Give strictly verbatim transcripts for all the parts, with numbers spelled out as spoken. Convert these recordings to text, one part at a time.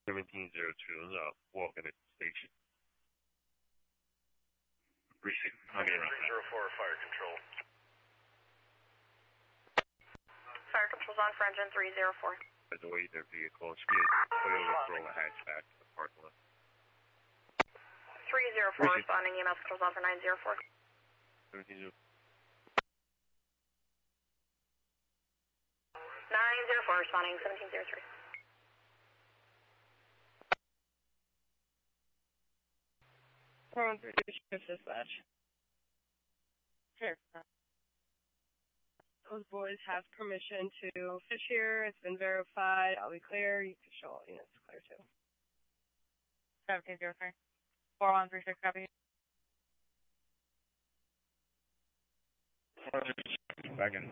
seventeen zero two, uh, walking at the station. Appreciate it. I'll get around that. three zero four, fire control. Fire control's on for engine three zero four. By the way, their vehicle should be a Toyota Corolla hatchback in the parking lot. three zero four responding, E M S control's on for nine zero four. seventeen zero. nine zero four responding, seventeen zero three. four one three, shift dispatch. Sure. Those boys have permission to fish here. It's been verified. I'll be clear. You can show all units clear too. seventeen zero three. four one three six, copy. Back in.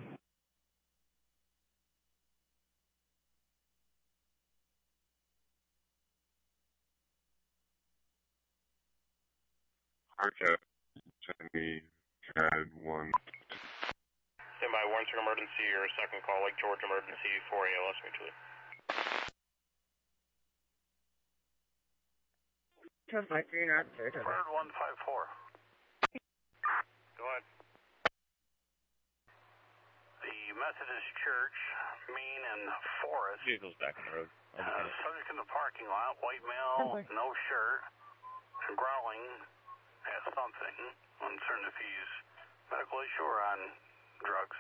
Hardcat, send me C A D one. Stand by, Warrenton emergency or second call, Lake George emergency, four A L S mutually. Trust my green out there. Bird one five four. Go ahead. The Methodist Church, Main and Forest. Vehicle's back on the road. Uh, subject in the parking lot, white male, no shirt, growling at something, uncertain if he's medical issue or on drugs.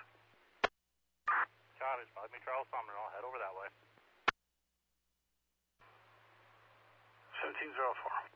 Copy, spot me Charles Sumner, I'll head over that way. seventeen zero four.